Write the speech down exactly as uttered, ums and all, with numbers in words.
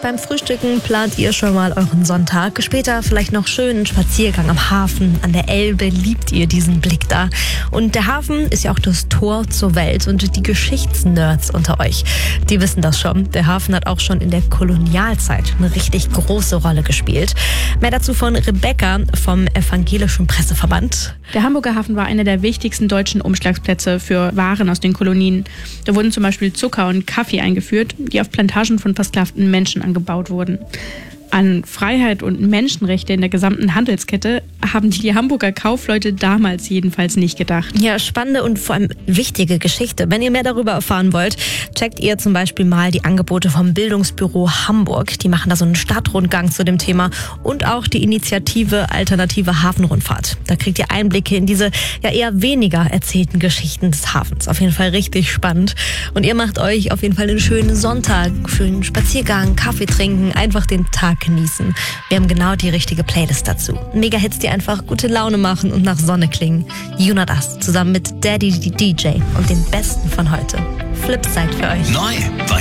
Beim Frühstücken plant ihr schon mal euren Sonntag. Später vielleicht noch schön einen Spaziergang am Hafen, an der Elbe. Liebt ihr diesen Blick da? Und der Hafen ist ja auch das Tor zur Welt. Und die Geschichtsnerds unter euch, die wissen das schon. Der Hafen hat auch schon in der Kolonialzeit eine richtig große Rolle gespielt. Mehr dazu von Rebecca vom Evangelischen Presseverband. Der Hamburger Hafen war einer der wichtigsten deutschen Umschlagsplätze für Waren aus den Kolonien. Da wurden zum Beispiel Zucker und Kaffee eingeführt, die auf Plantagen von versklavten Menschen angebaut wurden. An Freiheit und Menschenrechte in der gesamten Handelskette haben die Hamburger Kaufleute damals jedenfalls nicht gedacht. Ja, spannende und vor allem wichtige Geschichte. Wenn ihr mehr darüber erfahren wollt, checkt ihr zum Beispiel mal die Angebote vom Bildungsbüro Hamburg. Die machen da so einen Stadtrundgang zu dem Thema und auch die Initiative Alternative Hafenrundfahrt. Da kriegt ihr Einblicke in diese ja eher weniger erzählten Geschichten des Hafens. Auf jeden Fall richtig spannend. Und ihr macht euch auf jeden Fall einen schönen Sonntag, schönen Spaziergang, Kaffee trinken, einfach den Tag genießen. Wir haben genau die richtige Playlist dazu. Mega-Hits, die einfach gute Laune machen und nach Sonne klingen. You Not Us zusammen mit Daddy D J und den Besten von heute. Flipside für euch. Neu bei